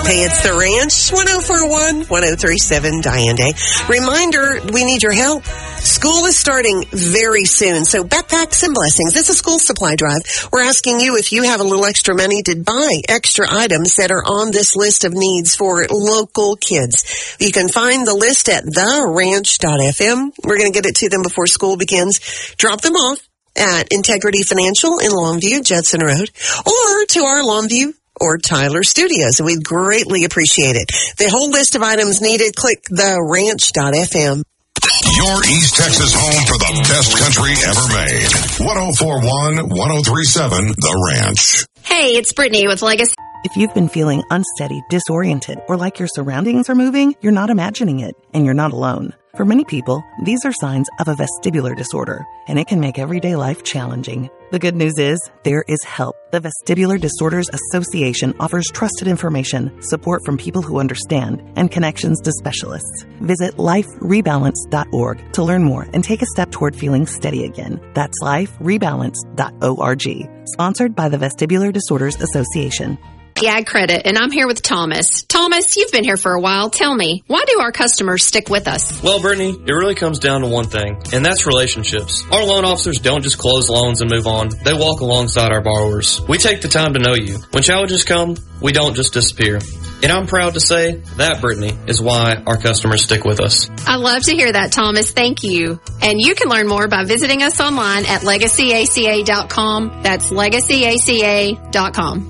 Hey, it's The Ranch, 1041-1037 Diane Day. Reminder, we need your help. School is starting very soon, so backpacks and blessings. This is School Supply Drive. We're asking you if you have a little extra money to buy extra items that are on this list of needs for local kids. You can find the list at theranch.fm. We're going to get it to them before school begins. Drop them off at Integrity Financial in Longview, Judson Road, or to our Longview or Tyler Studios, and we'd greatly appreciate it. The whole list of items needed, click theranch.fm. Your East Texas home for the best country ever made. 1041-1037 The Ranch. Hey, it's Brittany with Legacy. If you've been feeling unsteady, disoriented, or like your surroundings are moving, you're not imagining it, and you're not alone. For many people, these are signs of a vestibular disorder, and it can make everyday life challenging. The good news is, there is help. The Vestibular Disorders Association offers trusted information, support from people who understand, and connections to specialists. Visit liferebalance.org to learn more and take a step toward feeling steady again. That's liferebalance.org. Sponsored by the Vestibular Disorders Association. Ag Credit, and I'm here with Thomas. Thomas, you've been here for a while. Tell me, why do our customers stick with us? Well, Brittany, it really comes down to one thing, and that's relationships. Our loan officers don't just close loans and move on. They walk alongside our borrowers. We take the time to know you. When challenges come, we don't just disappear. And I'm proud to say that, Brittany, is why our customers stick with us. I love to hear that, Thomas. Thank you. And you can learn more by visiting us online at legacyaca.com. That's legacyaca.com.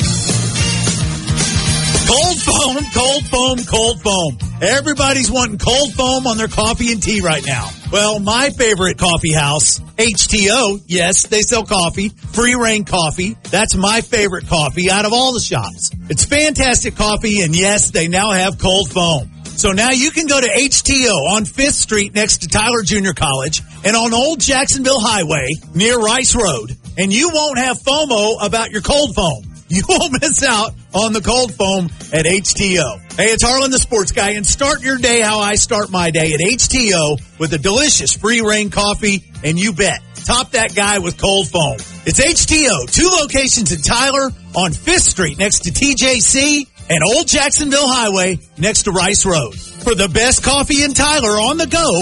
Cold foam, cold foam, cold foam. Everybody's wanting cold foam on their coffee and tea right now. Well, my favorite coffee house, HTO, yes, they sell coffee, Free Reign Coffee. That's my favorite coffee out of all the shops. It's fantastic coffee, and yes, they now have cold foam. So now you can go to HTO on 5th Street next to Tyler Junior College and on Old Jacksonville Highway near Rice Road, and you won't have FOMO about your cold foam. You won't miss out on the cold foam at HTO. Hey, it's Harlan the Sports Guy, and start your day how I start my day at HTO with a delicious Free Reign coffee, and you bet, top that guy with cold foam. It's HTO, 2 locations in Tyler on 5th Street next to TJC and Old Jacksonville Highway next to Rice Road. For the best coffee in Tyler on the go,